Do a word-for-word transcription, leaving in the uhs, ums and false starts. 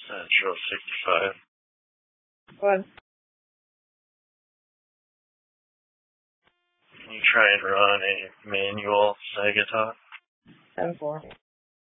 Central sixty-five. What? Can you try and run a manual Sega top? ten four.